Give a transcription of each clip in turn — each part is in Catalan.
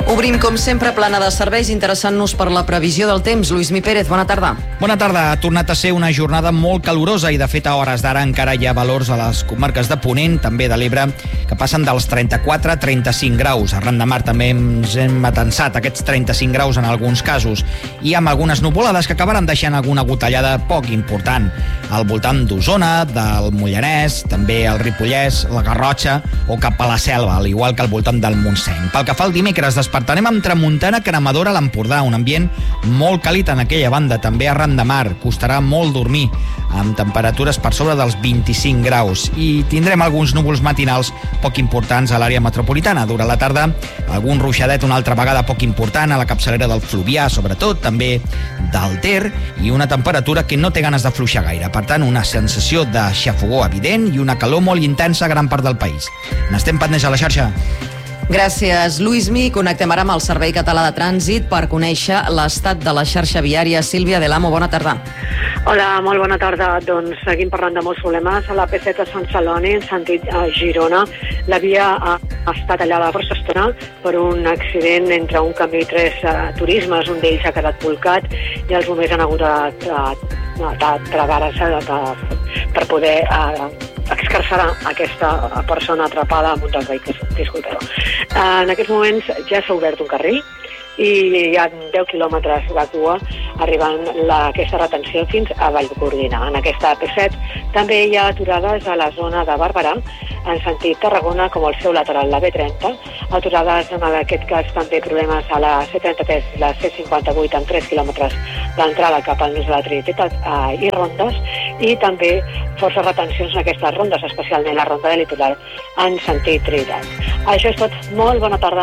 Obrim, com sempre, plana de serveis, interessant-nos per la previsió del temps. Lluís Mi Pérez, bona tarda. Bona tarda. Ha tornat a ser una jornada molt calorosa i, de fet, a hores d'ara encara hi ha valors a les comarques de Ponent, també de l'Ebre, que passen dels 34 a 35 graus. Arran de mar també ens hem atensat aquests 35 graus en alguns casos, i amb algunes nuvolades que acabaran deixant alguna gotellada poc important al voltant d'Osona, del Mollanès, també el Ripollès, la Garrotxa o cap a la Selva, al igual que al voltant del Montseny. Pel que fa al dimecres, despertarem amb tramuntana cremadora a l'Empordà, un ambient molt càlid en aquella banda, també arran de mar. Costarà molt dormir, amb temperatures per sobre dels 25 graus, i tindrem alguns núvols matinals poc importants a l'àrea metropolitana. Durant la tarda, algun ruixadet una altra vegada poc important a la capçalera del Fluvià, sobretot, també del Ter, i una temperatura que no té ganes d'afluixar gaire. Per tant, una sensació de xafogor evident i una calor molt intensa a gran part del país. N'estem pendents a la xarxa. Gràcies, Lluís Mi. Connectem ara amb el Servei Català de Trànsit per conèixer l'estat de la xarxa viària. Sílvia Delamo, bona tarda. Hola, molt bona tarda. Doncs seguim parlant de molts problemes. A la P7 a Sant Celoni, en sentit a Girona, la via ha estat tallada força estona per un accident entre un camió i tres turismes. Un d'ells ha quedat volcat i els bombers han hagut de travar-se per poder excarcerar aquesta persona atrapada amb un dels vehicles. Disculpeu. En aquests moments ja s'ha obert un carril i hi ha 10 quilòmetres de cua arribant aquesta retenció fins a Vallgordina. En aquesta P7 també hi ha aturades a la zona de Barberà, en sentit Tarragona, com el seu lateral, la B30, aturades en aquest cas també problemes a la C33 i la C58 amb 3 quilòmetres d'entrada cap al nus de la Trinitat i rondes, i també força retencions en aquestes rondes, especialment la ronda de litoral en sentit Trinitat. Això és tot. Molt bona tarda.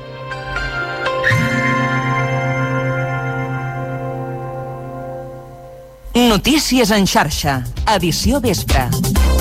Notícies en xarxa, edició vespre.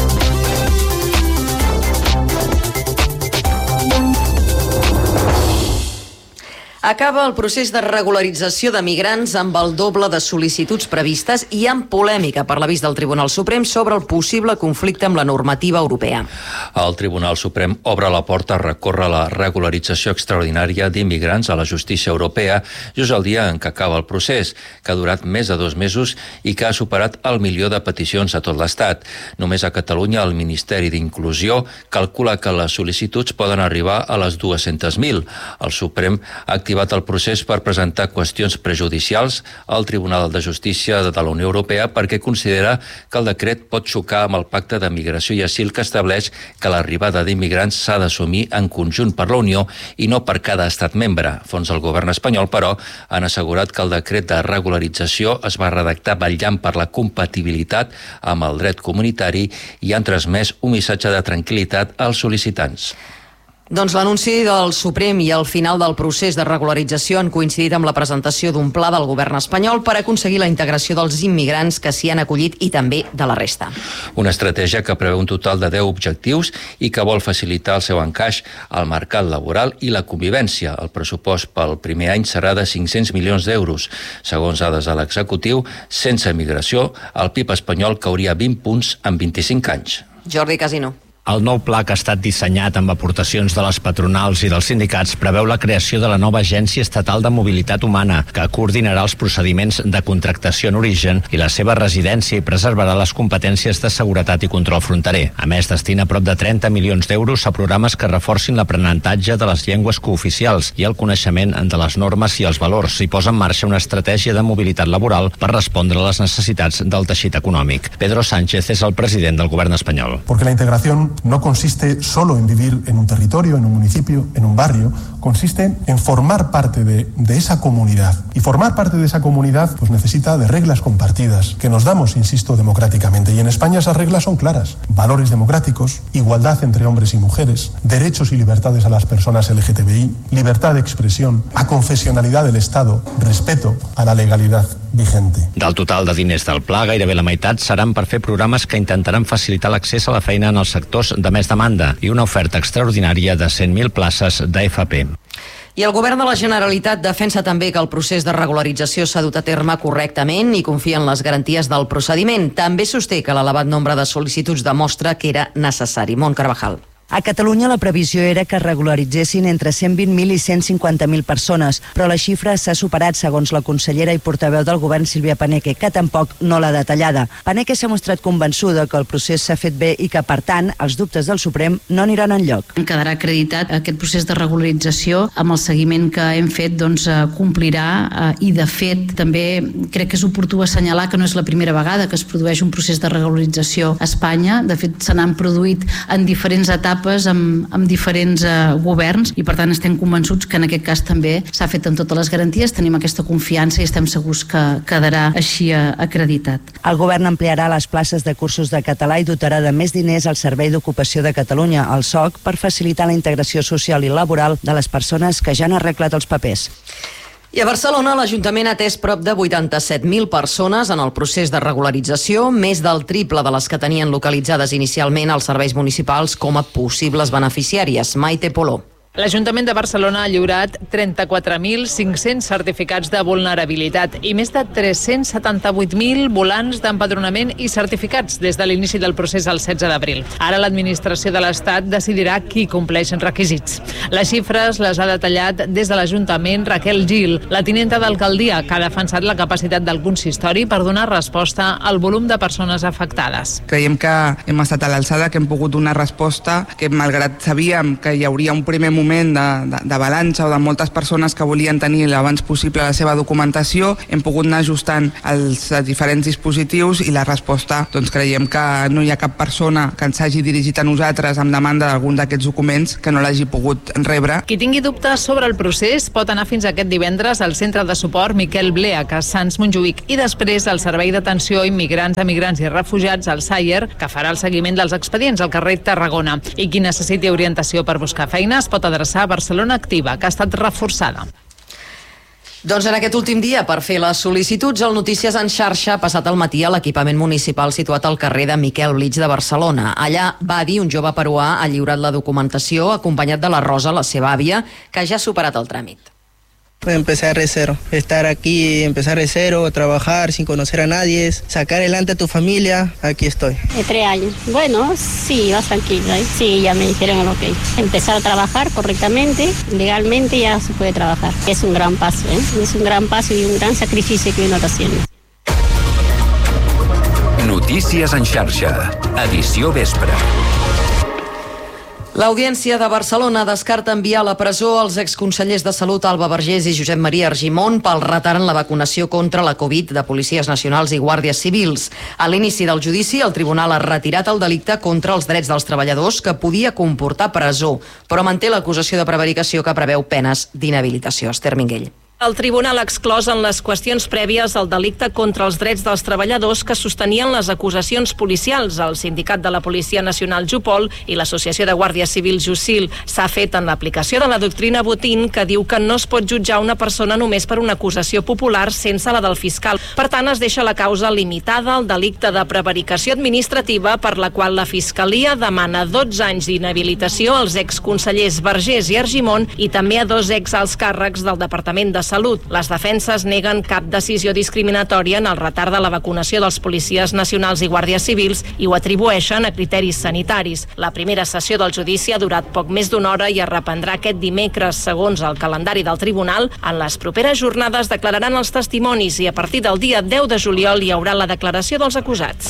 Acaba el procés de regularització de migrants amb el doble de sol·licituds previstes i amb polèmica per l'avís del Tribunal Suprem sobre el possible conflicte amb la normativa europea. El Tribunal Suprem obre la porta a recórrer la regularització extraordinària d'immigrants a la justícia europea just el dia en què acaba el procés, que ha durat més de 2 mesos i que ha superat el 1 milió de peticions a tot l'Estat. Només a Catalunya el Ministeri d'Inclusió calcula que les sol·licituds poden arribar a les 200.000. El Suprem ha activat el procés per presentar qüestions prejudicials al Tribunal de Justícia de la Unió Europea perquè considera que el decret pot xocar amb el Pacte de Migració i Asil, que estableix que l'arribada d'immigrants s'ha d'assumir en conjunt per la Unió i no per cada estat membre. Fons del govern espanyol, però, han assegurat que el decret de regularització es va redactar vetllant per la compatibilitat amb el dret comunitari i han transmès un missatge de tranquil·litat als sol·licitants. Doncs l'anunci del Suprem i el final del procés de regularització han coincidit amb la presentació d'un pla del govern espanyol per aconseguir la integració dels immigrants que s'hi han acollit i també de la resta. Una estratègia que preveu un total de 10 objectius i que vol facilitar el seu encaix al mercat laboral i la convivència. El pressupost pel primer any serà de 500 milions d'euros. Segons dades de l'executiu, sense migració, el PIB espanyol cauria 20 punts en 25 anys. Jordi Casino. El nou pla, que ha estat dissenyat amb aportacions de les patronals i dels sindicats, preveu la creació de la nova Agència Estatal de Mobilitat Humana, que coordinarà els procediments de contractació en origen i la seva residència i preservarà les competències de seguretat i control fronterer. A més, destina prop de 30 milions d'euros a programes que reforcin l'aprenentatge de les llengües cooficials i el coneixement de les normes i els valors, i posa en marxa una estratègia de mobilitat laboral per respondre a les necessitats del teixit econòmic. Pedro Sánchez és el president del govern espanyol. Porque la integración no consiste solo en vivir en un territorio, en un municipio, en un barrio, consiste en formar parte de esa comunidad. Y formar parte de esa comunidad pues necesita de reglas compartidas, que nos damos, insisto, democráticamente. Y en España esas reglas son claras. Valores democráticos, igualdad entre hombres y mujeres, derechos y libertades a las personas LGTBI, libertad de expresión, aconfesionalidad del Estado, respeto a la legalidad vigente. Del total de diners del pla, gairebé la meitat seran per fer programes que intentaran facilitar l'accés a la feina en els sectors de més demanda i una oferta extraordinària de 100.000 places d'AFP. I el govern de la Generalitat defensa també que el procés de regularització s'ha dut a terme correctament i confia en les garanties del procediment. També sosté que l'elevat nombre de sol·licituds demostra que era necessari. Mont Carvajal. A Catalunya la previsió era que regularitzessin entre 120.000 i 150.000 persones, però la xifra s'ha superat segons la consellera i portaveu del govern Sílvia Paneque, que tampoc no l'ha detallada. Paneque s'ha mostrat convençuda que el procés s'ha fet bé i que, per tant, els dubtes del Suprem no aniran enlloc. Quedarà acreditat aquest procés de regularització amb el seguiment que hem fet, complirà i, de fet, també crec que és oportú assenyalar que no és la primera vegada que es produeix un procés de regularització a Espanya. De fet, se n'han produït en diferents etapes amb diferents governs i per tant estem convençuts que en aquest cas també s'ha fet amb totes les garanties, tenim aquesta confiança i estem segurs que quedarà així acreditat. El govern ampliarà les places de cursos de català i dotarà de més diners al Servei d'Ocupació de Catalunya, el SOC, per facilitar la integració social i laboral de les persones que ja han arreglat els papers. I a Barcelona, l'Ajuntament ha atès prop de 87.000 persones en el procés de regularització, més del triple de les que tenien localitzades inicialment als serveis municipals com a possibles beneficiàries. Maite Poló. L'Ajuntament de Barcelona ha lliurat 34.500 certificats de vulnerabilitat i més de 378.000 volants d'empadronament i certificats des de l'inici del procés el 16 d'abril. Ara l'administració de l'Estat decidirà qui compleix requisits. Les xifres les ha detallat des de l'Ajuntament Raquel Gil, la tinenta d'alcaldia, que ha defensat la capacitat del consistori per donar resposta al volum de persones afectades. Creiem que hem estat a l'alçada, que hem pogut donar resposta, que malgrat sabíem que hi hauria un primer moment d'avalanxa o de moltes persones que volien tenir l'abans possible la seva documentació, hem pogut anar ajustant els diferents dispositius i la resposta, creiem que no hi ha cap persona que ens hagi dirigit a nosaltres amb demanda d'algun d'aquests documents que no l'hagi pogut rebre. Qui tingui dubtes sobre el procés pot anar fins aquest divendres al Centre de Suport Miquel Bleach a Sants Montjuïc i després al Servei d'Atenció a Immigrants, Emigrants i Refugiats, al SAIER, que farà el seguiment dels expedients al carrer Tarragona. I qui necessiti orientació per buscar feina es pot adreçar a Barcelona Activa, que ha estat reforçada. Doncs en aquest últim dia, per fer les sol·licituds, el Notícies en xarxa ha passat al matí a l'equipament municipal situat al carrer de Miquel Bleach de Barcelona. Allà, Badi, un jove peruà, ha lliurat la documentació acompanyat de la Rosa, la seva àvia, que ja ha superat el tràmit. Empezar de cero, estar aquí, empezar de cero, trabajar sin conocer a nadie, sacar adelante a tu familia, aquí estoy. 3 años, bueno, sí, vas tranquila, sí, ya me dijeron el ok. Empezar a trabajar correctamente, legalmente ya se puede trabajar. Es un gran paso, es un gran paso y un gran sacrificio que uno está haciendo. Notícies en xarxa, edició vespre. L'Audiència de Barcelona descarta enviar a la presó els exconsellers de Salut Alba Vergés i Josep Maria Argimon pel retard en la vacunació contra la Covid de policies nacionals i guàrdies civils. A l'inici del judici, el tribunal ha retirat el delicte contra els drets dels treballadors que podia comportar presó, però manté l'acusació de prevaricació que preveu penes d'inhabilitació. Esther Minguell. El tribunal ha exclòs en les qüestions prèvies el delicte contra els drets dels treballadors que sostenien les acusacions policials, el Sindicat de la Policia Nacional Jupol i l'Associació de Guàrdies Civils Jusil. S'ha fet en l'aplicació de la doctrina Botín, que diu que no es pot jutjar una persona només per una acusació popular sense la del fiscal. Per tant, es deixa la causa limitada al delicte de prevaricació administrativa, per la qual la Fiscalia demana 12 anys d'inhabilitació als exconsellers Vergés i Argimon i també a 2 exalts càrrecs del Departament de Salut. Les defenses neguen cap decisió discriminatòria en el retard de la vacunació dels policies nacionals i guàrdies civils i ho atribueixen a criteris sanitaris. La primera sessió del judici ha durat poc més d'1 hora i es reprendrà aquest dimecres, segons el calendari del tribunal. En les properes jornades declararan els testimonis i a partir del dia 10 de juliol hi haurà la declaració dels acusats.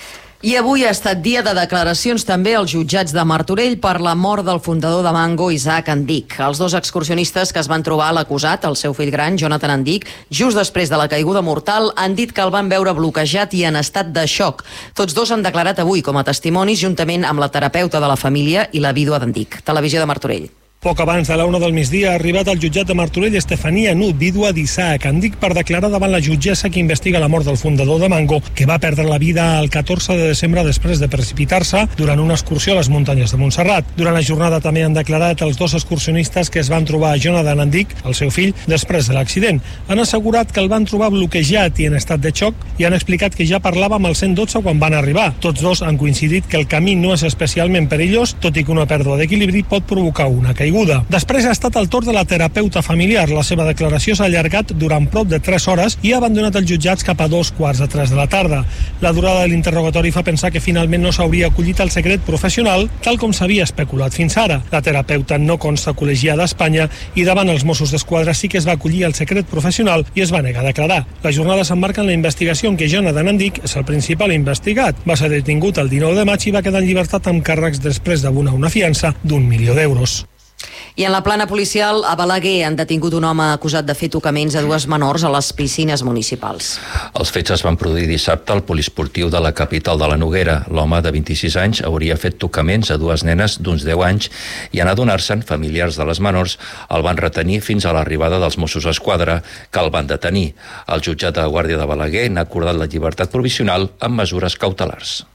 I avui ha estat dia de declaracions també als jutjats de Martorell per la mort del fundador de Mango, Isaac Andic. Els 2 excursionistes que es van trobar l'acusat, el seu fill gran, Jonathan Andic, just després de la caiguda mortal, han dit que el van veure bloquejat i en estat de xoc. Tots 2 han declarat avui com a testimonis juntament amb la terapeuta de la família i la vídua d'Andic. Televisió de Martorell. Poc abans de la 1 del migdia ha arribat al jutjat de Martorell Estefania Nut, vídua d'Isaac Andic, per declarar davant la jutgessa que investiga la mort del fundador de Mango, que va perdre la vida el 14 de desembre després de precipitar-se durant una excursió a les muntanyes de Montserrat. Durant la jornada també han declarat els 2 excursionistes que es van trobar a Jonathan Andic, el seu fill, després de l'accident. Han assegurat que el van trobar bloquejat i en estat de xoc i han explicat que ja parlava amb el 112 quan van arribar. Tots 2 han coincidit que el camí no és especialment perillós, tot i que una pèrdua d'equilibri pot provocar una caiguda. detinguda. Després ha estat el torn de la terapeuta familiar. La seva declaració s'ha allargat durant prop de 3 hores i ha abandonat els jutjats cap a 2:15 de la tarda. La durada de l'interrogatori fa pensar que finalment no s'hauria acollit al secret professional, tal com s'havia especulat fins ara. La terapeuta no consta col·legiada a Espanya i davant els Mossos d'Esquadra sí que es va acollir al secret professional i es va negar a declarar. La jornada s'emmarca en la investigació en què Jonathan Andic és el principal investigat. Va ser detingut el 19 de maig i va quedar en llibertat amb càrrecs després d'abonar una fiança d'1 milió d'euros. I en la plana policial, a Balaguer han detingut un home acusat de fer tocaments a 2 menors a les piscines municipals. Els fets es van produir dissabte al poliesportiu de la capital de la Noguera. L'home de 26 anys hauria fet tocaments a 2 nenes d'uns 10 anys i en adonar-se'n, familiars de les menors el van retenir fins a l'arribada dels Mossos d'Esquadra, que el van detenir. El jutjat de Guàrdia de Balaguer n'ha acordat la llibertat provisional amb mesures cautelars.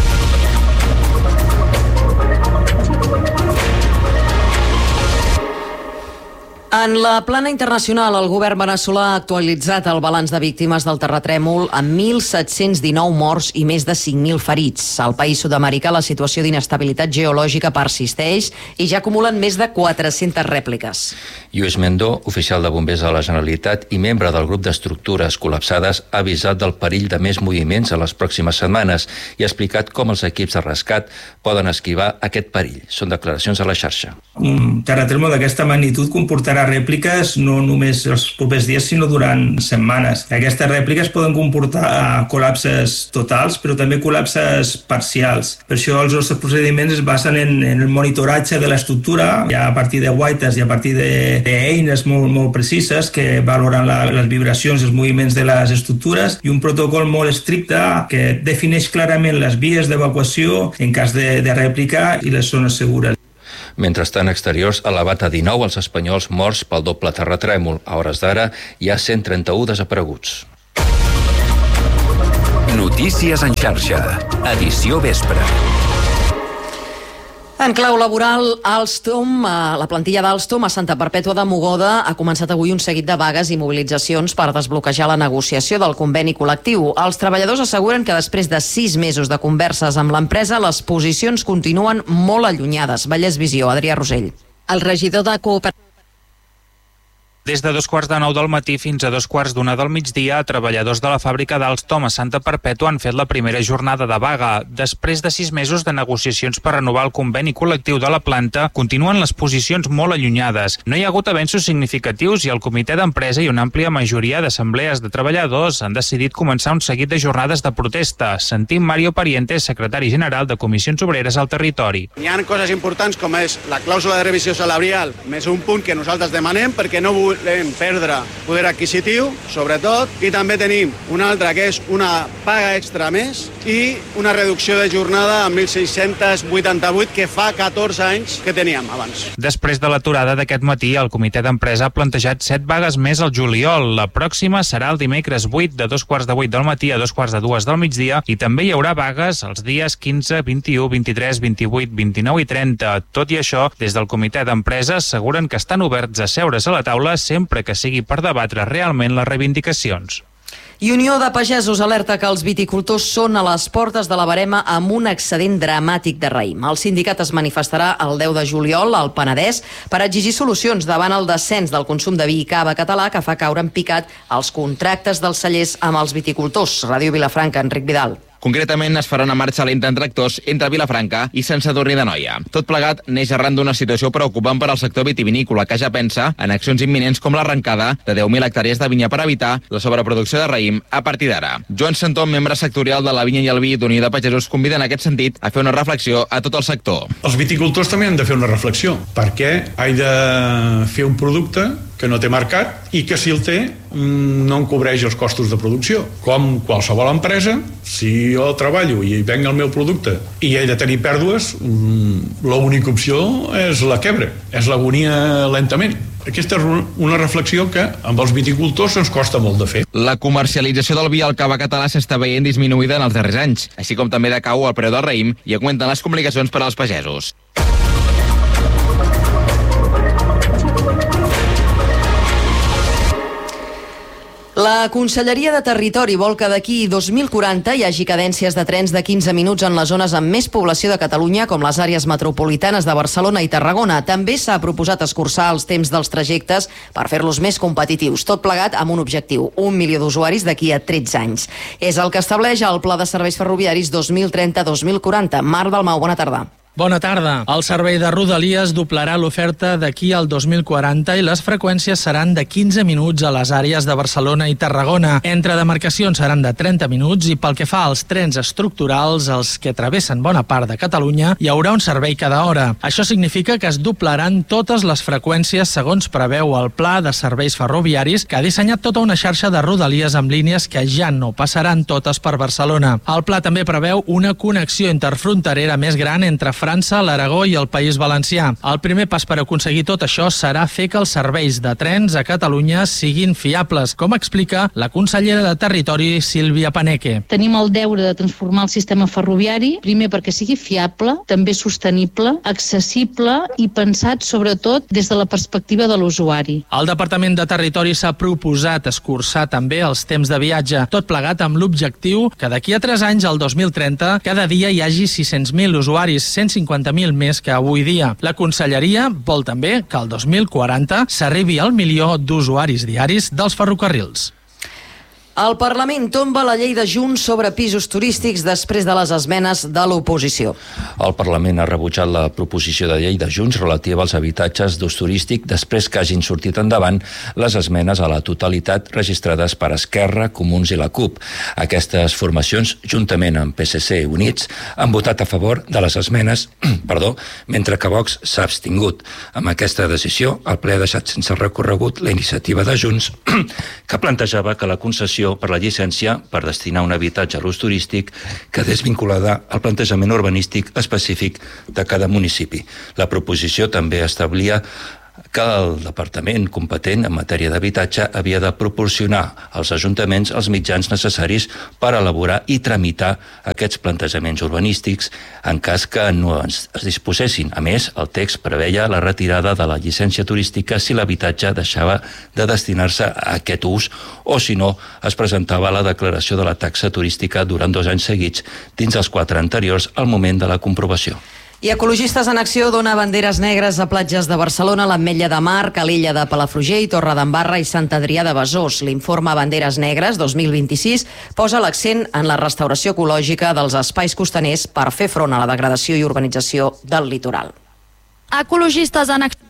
En la plana internacional, el govern veneçolà ha actualitzat el balanç de víctimes del terratrèmol amb 1.719 morts i més de 5.000 ferits. Al país sud-americà la situació d'inestabilitat geològica persisteix i ja acumulen més de 400 rèpliques. Lluís Mendó, oficial de bombers de la Generalitat i membre del grup d'estructures col·lapsades, ha avisat del perill de més moviments a les pròximes setmanes i ha explicat com els equips de rescat poden esquivar aquest perill. Són declaracions a la xarxa. Un terratrèmol d'aquesta magnitud comportarà rèpliques no només els propers dies, sinó durant setmanes. Aquestes rèpliques poden comportar col·lapses totals, però també col·lapses parcials. Per això els nostres procediments es basen en el monitoratge de l'estructura, ja a partir de guaites i a partir d'eines molt precises que valoren les vibracions i els moviments de les estructures i un protocol molt estricte que defineix clarament les vies d'evacuació en cas de rèplica i les zones segures. Mentrestant, exteriors ha elevat a 19 els espanyols morts pel doble terratrèmol. A hores d'ara hi ha 131 desapareguts. Notícies en xarxa. Edició vespre. En clau laboral, Alstom, la plantilla d'Alstom a Santa Perpètua de Mogoda ha començat avui un seguit de vagues i mobilitzacions per desbloquejar la negociació del conveni col·lectiu. Els treballadors asseguren que després de 6 mesos de converses amb l'empresa, les posicions continuen molt allunyades. Vallès Visió, Adrià Rosell. El regidor de Cooperació. Des de 2:15 del matí fins a 2:15 del migdia, treballadors de la fàbrica d'Alstom a Santa Perpètua han fet la primera jornada de vaga. Després de 6 mesos de negociacions per renovar el conveni col·lectiu de la planta, continuen les posicions molt allunyades. No hi ha hagut avenços significatius i el comitè d'empresa i una àmplia majoria d'assemblees de treballadors han decidit començar un seguit de jornades de protesta. Sentim Mario Pariente, secretari general de Comissions Obreres al territori. Hi ha coses importants com és la clàusula de revisió salarial, més un punt que nosaltres demanem perquè no volem perdre poder adquisitiu, sobretot, i també tenim una altra que és una paga extra més i una reducció de jornada a 1.688 que fa 14 anys que teníem abans. Després de l'aturada d'aquest matí, el comitè d'empresa ha plantejat 7 vagues més al juliol. La pròxima serà el dimecres 8 de 2:15 del matí a 2:15 del migdia i també hi haurà vagues els dies 15, 21, 23, 28, 29 i 30. Tot i això, des del comitè d'empresa asseguren que estan oberts a seure's a la taula sempre que sigui per debatre realment les reivindicacions. I Unió de Pagesos alerta que els viticultors són a les portes de la barema amb un excedent dramàtic de raïm. El sindicat es manifestarà el 10 de juliol al Penedès per exigir solucions davant el descens del consum de vi i cava català que fa caure en picat els contractes dels cellers amb els viticultors. Ràdio Vilafranca, Enric Vidal. Concretament, es farà una marxa lenta en tractors entre Vilafranca i Sant Sadurní d'Anoia. Tot plegat neix arran d'una situació preocupant per al sector vitivinícola, que ja pensa en accions imminents com l'arrencada de 10.000 hectàrees de vinya per evitar la sobreproducció de raïm a partir d'ara. Joan Santó, membre sectorial de la vinya i el vi d'Unió de Pagesos, convida en aquest sentit a fer una reflexió a tot el sector. Els viticultors també han de fer una reflexió, perquè he de fer un producte que no té mercat i que si el té no en cobreix els costos de producció. Com qualsevol empresa, si jo treballo i venc el meu producte i he de tenir pèrdues, l'única opció és la quebra, és l'agonia lentament. Aquesta és una reflexió que amb els viticultors ens costa molt de fer. La comercialització del vi al cava català s'està veient disminuïda en els darrers anys, així com també decau el preu del raïm i augmenten les complicacions per als pagesos. La Conselleria de Territori vol que d'aquí 2040 hi hagi cadències de trens de 15 minuts en les zones amb més població de Catalunya, com les àrees metropolitanes de Barcelona i Tarragona. També s'ha proposat escurçar els temps dels trajectes per fer-los més competitius, tot plegat amb un objectiu, 1 milió d'usuaris d'aquí a 13 anys. És el que estableix el Pla de Serveis Ferroviaris 2030-2040. Marc Dalmau, bona tarda. Bona tarda. El servei de Rodalies doblarà l'oferta d'aquí al 2040 i les freqüències seran de 15 minuts a les àrees de Barcelona i Tarragona. Entre demarcacions seran de 30 minuts i pel que fa als trens estructurals, els que travessen bona part de Catalunya, hi haurà un servei cada hora. Això significa que es doblaran totes les freqüències segons preveu el Pla de Serveis Ferroviaris, que ha dissenyat tota una xarxa de Rodalies amb línies que ja no passaran totes per Barcelona. El pla també preveu una connexió interfronterera més gran entre França, l'Aragó i el País Valencià. El primer pas per aconseguir tot això serà fer que els serveis de trens a Catalunya siguin fiables, com explica la consellera de Territori, Sílvia Paneque. Tenim el deure de transformar el sistema ferroviari, primer perquè sigui fiable, també sostenible, accessible i pensat sobretot des de la perspectiva de l'usuari. El Departament de Territori s'ha proposat escurçar també els temps de viatge, tot plegat amb l'objectiu que d'aquí a 3 anys, al 2030, cada dia hi hagi 600.000 usuaris, 150.000 més que avui dia. La Conselleria vol també que al 2040 s'arribi al milió d'usuaris diaris dels ferrocarrils. El Parlament tomba la llei de Junts sobre pisos turístics després de les esmenes de l'oposició. El Parlament ha rebutjat la proposició de llei de Junts relativa als habitatges d'ús turístic després que hagin sortit endavant les esmenes a la totalitat registrades per Esquerra, Comuns i la CUP. Aquestes formacions, juntament amb PSC i Units, han votat a favor de les esmenes, mentre que Vox s'ha abstingut. Amb aquesta decisió, el ple ha deixat sense recorregut la iniciativa de Junts que plantejava que la concessió per la llicència per destinar un habitatge a l'ús turístic quedés vinculada al plantejament urbanístic específic de cada municipi. La proposició també establia que el departament competent en matèria d'habitatge havia de proporcionar als ajuntaments els mitjans necessaris per elaborar i tramitar aquests plantejaments urbanístics en cas que no es disposessin. A més, el text preveia la retirada de la llicència turística si l'habitatge deixava de destinar-se a aquest ús o, si no, es presentava la declaració de la taxa turística durant 2 anys seguits dins els 4 anteriors al moment de la comprovació. I Ecologistes en Acció dona banderes negres a platges de Barcelona, l'Ametlla de Mar, Calella de Palafrugell, Torredembarra i Sant Adrià de Besòs. L'informe Banderes Negres 2026 posa l'accent en la restauració ecològica dels espais costaners per fer front a la degradació i urbanització del litoral. Ecologistes en Acció.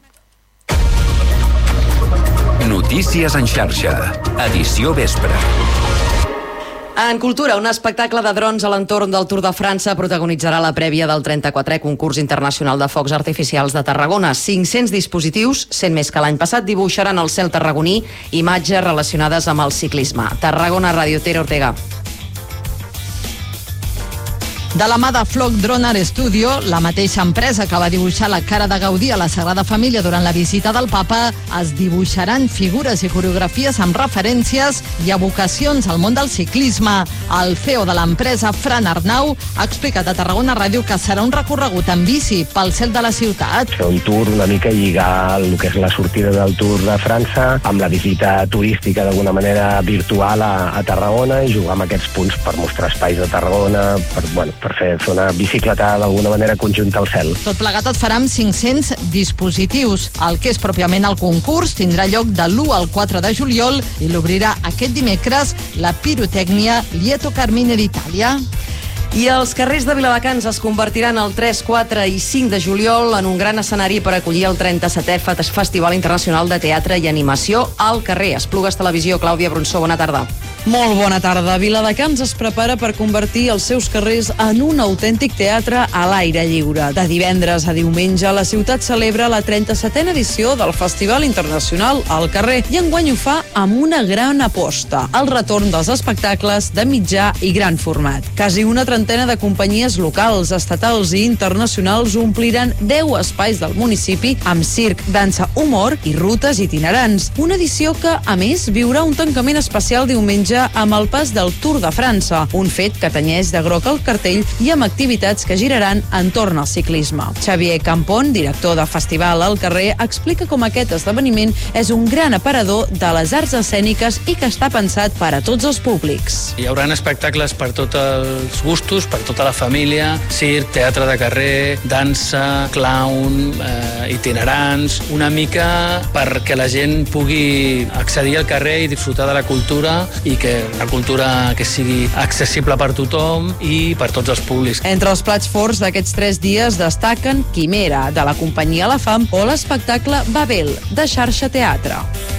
Notícies en xarxa. Edició vespre. En cultura, un espectacle de drons a l'entorn del Tour de França protagonitzarà la prèvia del 34è concurs internacional de focs artificials de Tarragona. 500 dispositius, 100 més que l'any passat, dibuixaran al cel tarragoní imatges relacionades amb el ciclisme. Tarragona, Ràdio Tere Ortega. De la mà de Flock Droner Studio, la mateixa empresa que va dibuixar la cara de Gaudí a la Sagrada Família durant la visita del papa, es dibuixaran figures i coreografies amb referències i evocacions al món del ciclisme. El CEO de l'empresa, Fran Arnau, ha explicat a Tarragona Ràdio que serà un recorregut en bici pel cel de la ciutat. Fer un tour una mica i lligar el que és la sortida del Tour de França amb la visita turística d'alguna manera virtual a Tarragona i jugar amb aquests punts per mostrar espais de Tarragona, per fer una bicicletada d'alguna manera conjunta al cel. Tot plegat es farà amb 500 dispositius. El que és pròpiament el concurs tindrà lloc de l'1 al 4 de juliol i l'obrirà aquest dimecres la pirotècnia Lieto Carmine d'Itàlia. I els carrers de Viladecans es convertiran el 3, 4 i 5 de juliol en un gran escenari per acollir el 37è Festival Internacional de Teatre i Animació al carrer. Esplugues Televisió, Clàudia Bronsó, bona tarda. Molt bona tarda. Viladecans es prepara per convertir els seus carrers en un autèntic teatre a l'aire lliure. De divendres a diumenge, la ciutat celebra la 37a edició del Festival Internacional al carrer i enguany ho fa amb una gran aposta, el retorn dels espectacles de mitjà i gran format. Quasi una trentena trentena de companyies locals, estatals i internacionals ompliran 10 espais del municipi amb circ, dansa, humor i rutes itinerants. Una edició que, a més, viurà un tancament especial diumenge amb el pas del Tour de França, un fet que tenyeix de groc el cartell i amb activitats que giraran entorn al ciclisme. Xavier Campon, director de Festival al Carrer, explica com aquest esdeveniment és un gran aparador de les arts escèniques i que està pensat per a tots els públics. Hi haurà espectacles per tots els gustos, per tota la família, circ, teatre de carrer, dansa, clown, itinerants, una mica perquè la gent pugui accedir al carrer i disfrutar de la cultura i que la cultura que sigui accessible per tothom i per tots els públics. Entre els plats forts d'aquests 3 dies destaquen Quimera, de la companyia La Fam, o l'espectacle Babel, de Xarxa Teatre.